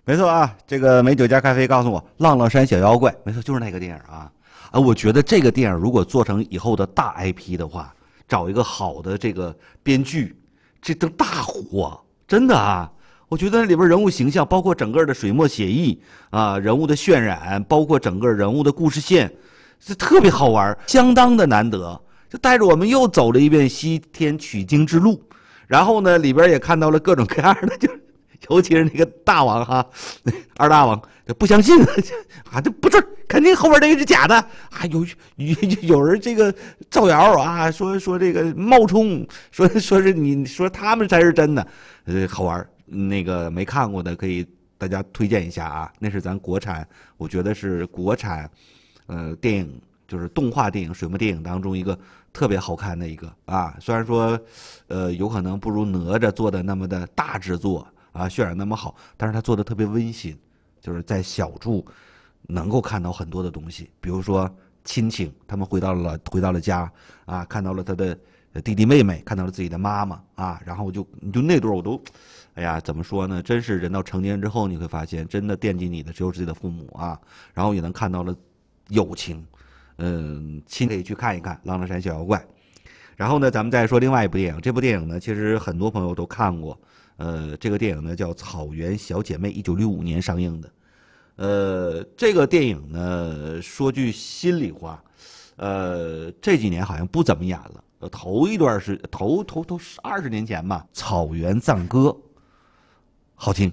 没错啊，这个美酒加咖啡告诉我，浪浪山小妖怪，没错，就是那个电影啊。我觉得这个电影如果做成以后的大 IP 的话，找一个好的这个编剧，这都大火，真的啊。我觉得里边人物形象，包括整个的水墨写意啊，人物的渲染，包括整个人物的故事线，这特别好玩，相当的难得。就带着我们又走了一遍西天取经之路，然后呢，里边也看到了各种各样的，就尤其是那个大王哈，二大王不相信啊，这不是肯定后边那个是假的啊，有人这个造谣啊，说这个冒充，说是你说他们才是真的，好玩。那个没看过的可以大家推荐一下啊，那是咱国产，我觉得是国产，电影就是动画电影、水墨电影当中一个特别好看的一个啊。虽然说，有可能不如哪吒做的那么的大制作啊，渲染那么好，但是他做的特别温馨，就是在小处能够看到很多的东西，比如说亲情，他们回到了家啊，看到了他的弟弟妹妹，看到了自己的妈妈啊，然后你就那段我都。哎呀，怎么说呢？真是人到成年之后，你会发现，真的惦记你的只有自己的父母啊。然后也能看到了友情，亲可以去看一看《浪浪山小妖怪》。然后呢，咱们再说另外一部电影。这部电影呢，其实很多朋友都看过。这个电影呢叫《草原小姐妹》，1965年上映的。这个电影呢，说句心里话，这几年好像不怎么演了。头一段是头20年前吧，《草原赞歌》。好听，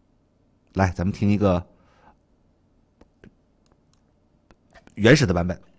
来，咱们听一个原始的版本。